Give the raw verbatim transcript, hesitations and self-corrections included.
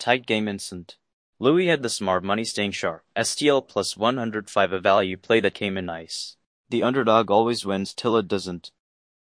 Tight game instant. Louis had the smart money staying sharp. S T L plus one hundred five a value play that came in nice. The underdog always wins till it doesn't.